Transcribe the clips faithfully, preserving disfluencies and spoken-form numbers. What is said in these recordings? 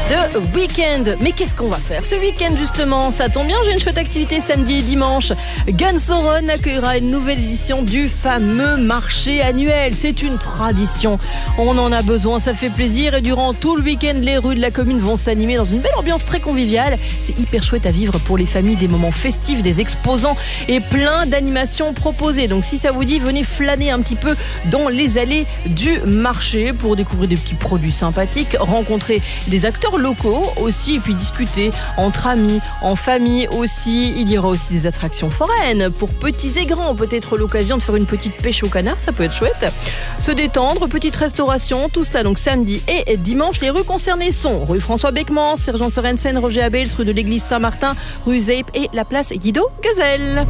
The Weeknd. Mais qu'est-ce qu'on va faire ce week-end justement? Ça tombe bien, j'ai une chouette activité samedi et dimanche. Guns N' Roses accueillera une nouvelle édition du fameux marché annuel. C'est une tradition. On en a besoin, ça fait plaisir. Et durant tout le week-end, les rues de la commune vont s'animer dans une belle ambiance très conviviale. C'est hyper chouette à vivre pour les familles, des moments festifs, des exposants et plein d'animations proposées. Donc si ça vous dit, venez flâner un petit peu dans les allées du marché pour découvrir des petits produits sympathiques, rencontrer les acteurs locaux aussi et puis discuter entre amis, en famille aussi. Il y aura aussi des attractions foraines pour petits et grands. Peut-être l'occasion de faire une petite pêche au canard, ça peut être chouette. Se détendre, petite restauration, tout cela donc samedi et dimanche. Les rues concernées sont rue François Beckmans, Sergent Sorensen, Roger Abels, rue de l'église Saint-Martin, rue Zeip et la place Guido Guezel.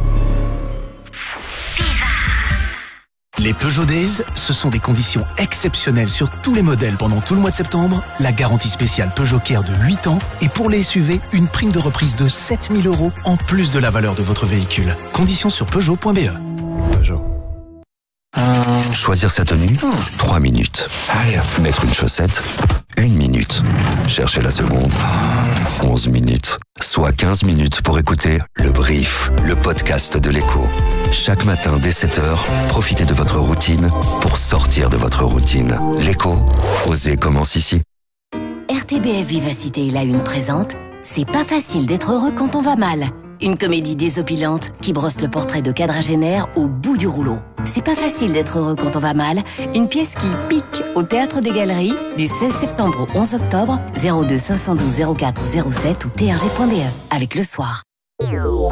Les Peugeot Days, ce sont des conditions exceptionnelles sur tous les modèles pendant tout le mois de septembre. La garantie spéciale Peugeot Care de huit ans et pour les S U V, une prime de reprise de sept mille euros en plus de la valeur de votre véhicule. Conditions sur Peugeot point B E. Peugeot. Choisir sa tenue, trois minutes. Mettre une chaussette, une minute. Chercher la seconde, onze minutes. Soit quinze minutes pour écouter Le Brief, le podcast de l'Écho. Chaque matin dès sept heures, profitez de votre routine pour sortir de votre routine. L'Écho, osez commence ici. R T B F Vivacité et la Une présente C'est pas facile d'être heureux quand on va mal. Une comédie désopilante qui brosse le portrait de quadragénaire au bout du rouleau. C'est pas facile d'être heureux quand on va mal. Une pièce qui pique au Théâtre des Galeries du seize septembre au onze octobre, zéro deux cinq un deux zéro quatre zéro sept ou t r g point b e avec Le Soir.